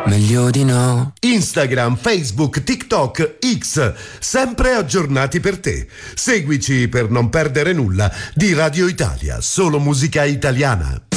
Meglio di no. Instagram, Facebook, TikTok, X, sempre aggiornati per te. Seguici per non perdere nulla di Radio Italia, solo musica italiana.